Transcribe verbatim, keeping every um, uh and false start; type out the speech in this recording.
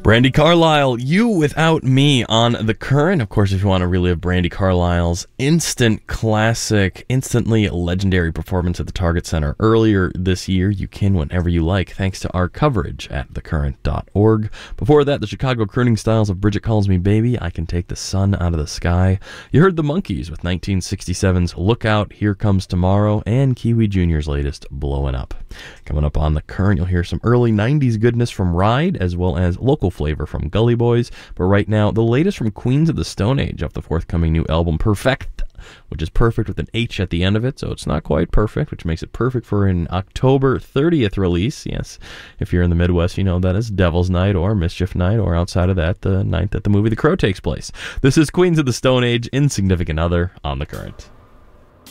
Brandi Carlile, You Without Me on The Current. Of course, if you want to relive Brandi Carlile's instant classic, instantly legendary performance at the Target Center earlier this year, you can whenever you like, thanks to our coverage at the current dot org. Before that, the Chicago crooning styles of Bridget Calls Me Baby, I Can Take the Sun Out of the Sky. You heard the Monkees with nineteen sixty-seven's Look Out, Here Comes Tomorrow, and Kiwi Junior's latest, Blowin' Up. Coming up on The Current, you'll hear some early nineties goodness from Ride, as well as local flavor from Gully Boys. But right now, the latest from Queens of the Stone Age off the forthcoming new album, Perfect, which is perfect with an H at the end of it, so it's not quite perfect, which makes it perfect for an October thirtieth release. Yes, if you're in the Midwest, you know that is Devil's Night or Mischief Night, or outside of that, the night that the movie The Crow takes place. This is Queens of the Stone Age, Insignificant Other, on The Current.